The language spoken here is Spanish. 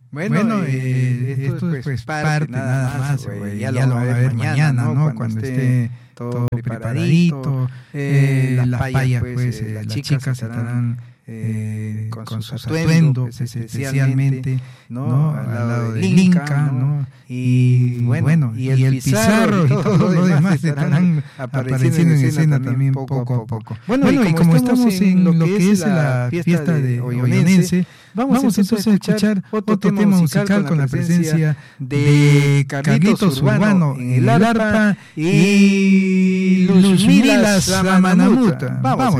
Bueno, esto es pues parte nada más, güey. Ya lo van a ver mañana, ¿no? Cuando esté todo preparadito. Las payas, pues, las chicas estarán con sus atuendos, especialmente, ¿no? Al lado del Inca, ¿no? Y bueno, y el Pizarro y todo lo demás estarán apareciendo en escena también poco a poco. Bueno, y como estamos en lo que es la fiesta de Oyonense, vamos entonces a escuchar otro tema musical con la presencia de Carlitos Urbano en el arpa y Luzmila Samanamuta. Vamos.